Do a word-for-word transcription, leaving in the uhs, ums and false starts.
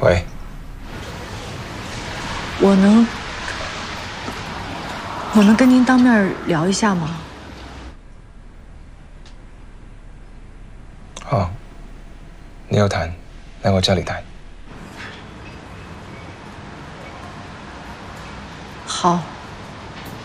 喂， 我能，我能跟您当面聊一下吗？ 好，你要谈，来我这里谈。 好。